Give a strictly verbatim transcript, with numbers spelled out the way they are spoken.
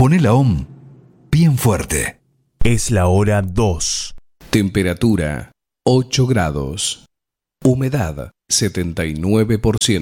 Poné la OM bien fuerte. Es la hora dos. Temperatura ocho grados. Humedad setenta y nueve por ciento.